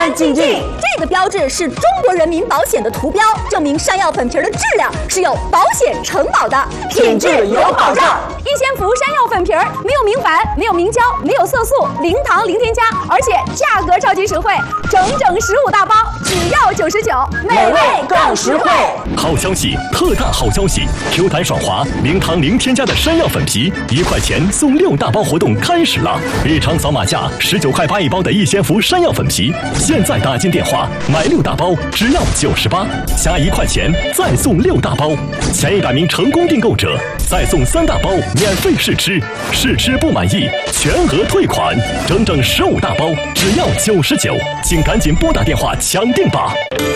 静静，这个标志是中国人民保险的图标，证明山药粉皮的质量是有保险承保的， 品质有保障。 一仙福山药粉皮没有明矾，没有明胶，没有色素，零糖零添加，而且价格超级实惠，整15大包只要99， 美味更实惠。 好消息，特大好消息！Q 弹爽滑，零糖零添加的山药粉皮，1块钱送6大包活动开始了！日常扫码价19块8一包的一仙福山药粉皮，现在打进电话买6大包只要98，加1块钱再送6大包，前100名成功订购者再送3大包免费试吃，试吃不满意全额退款，整15大包只要99，请赶紧拨打电话抢订吧！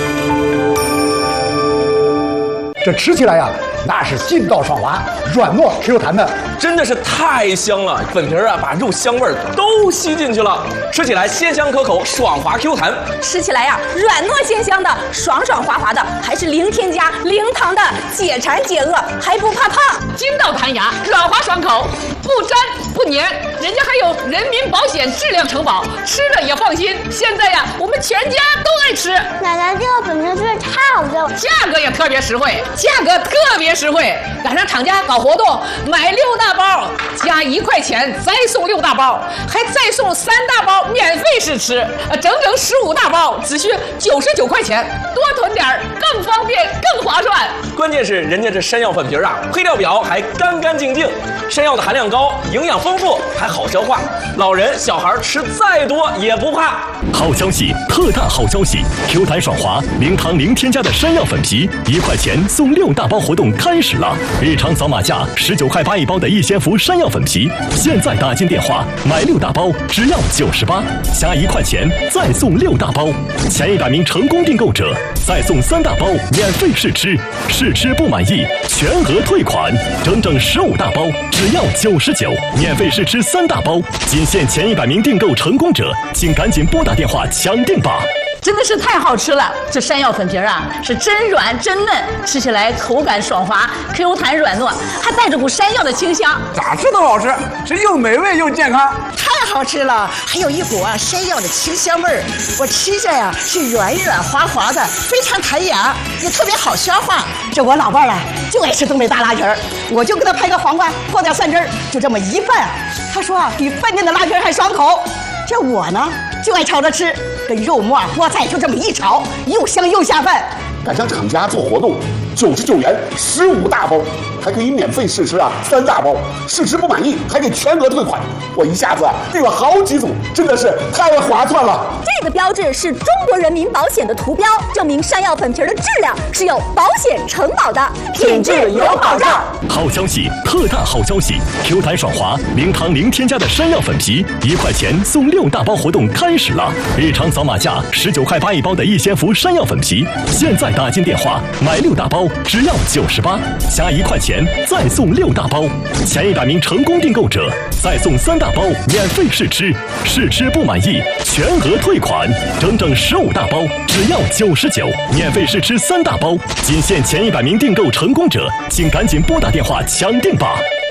这吃起来呀，那是劲道爽滑、软糯 Q 弹的， 真的是太香了！粉皮啊，把肉香味都吸进去了，吃起来鲜香可口，爽滑 Q 弹。 吃起来呀，软糯鲜香的，爽滑滑的，还是零添加、零糖的，解馋解饿，还不怕胖。 筋道弹牙，软滑爽口，不粘不粘，人家还有人民保险质量承保，吃了也放心。现在呀，我们全家都爱吃。 奶奶，这个粉皮真是太好吃了， 价格也特别实惠，赶上厂家搞活动，买6大包加1块钱，再送6大包，还再送3大包免费试吃，整15大包只需99块钱，多囤点更方便更划算。 关键是人家这山药粉皮啊，配料表还干干净净，山药的含量高，营养丰富，还好消化，老人小孩吃再多也不怕。 好消息，特大好消息！Q 弹爽滑，零糖零添加的山药粉皮，1块钱送6大包活动开始了！日常扫码价19块8一包的一仙福山药粉皮，现在打进电话买6大包只要98，加1块钱再送6大包，前100名成功订购者再送3大包免费试吃，试吃不满意全额退款，整15大包只要99，免费试吃3大包，仅限前100名订购成功者，请赶紧拨打电话抢订吧！ 真的是太好吃了！这山药粉皮啊，是真软真嫩，吃起来口感爽滑 ，Q 弹软糯，还带着股山药的清香， 咋吃都好吃，是又美味又健康， 太好吃了！还有一股山药的清香味儿，我吃着呀是软滑滑的，非常弹牙，也特别好消化。这我老伴儿就爱吃东北大拉皮儿，我就给他拍个黄瓜，和点蒜汁儿，就这么一拌，他说比饭店的拉皮儿还爽口。这我呢就爱炒着吃，跟肉末菠菜就这么一炒，又香又下饭。 赶上厂家做活动，99元15大包，还可以免费试吃3大包，试吃不满意还给全额退款。我一下子订了好几组，真的是太划算了。 这个标志是中国人民保险的图标，证明山药粉皮的质量是有保险承保的， 品质有保障。 好消息，特大好消息！Q 弹爽滑，零糖零添加的山药粉皮，1块钱送6大包活动开始了！日常扫码价19块8一包的一仙福山药粉皮，现在打进电话买6大包只要98，加1块钱再送6大包，前100名成功订购者再送3大包免费试吃，试吃不满意全额退款，整15大包只要99，免费试吃3大包，仅限前100名订购成功者，请赶紧拨打电话抢订吧！